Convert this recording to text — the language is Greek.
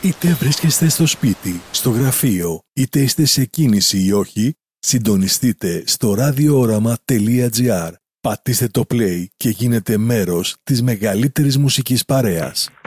Είτε βρίσκεστε στο σπίτι, στο γραφείο, είτε είστε σε κίνηση ή όχι, συντονιστείτε στο radiooramaa.gr. Πατήστε το play και γίνετε μέρος της μεγαλύτερης μουσικής παρέας.